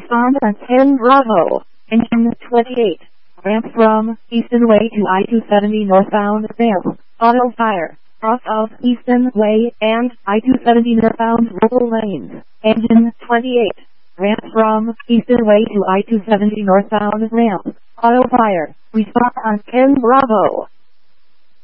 Respond on 10 Bravo. Engine 28. Ramp from Easton Way to I-270 northbound ramp. Auto fire. Cross of Easton Way and I-270 northbound local lanes. Engine 28. Ramp from Easton Way to I-270 northbound ramp. Auto fire. Respond on 10 Bravo.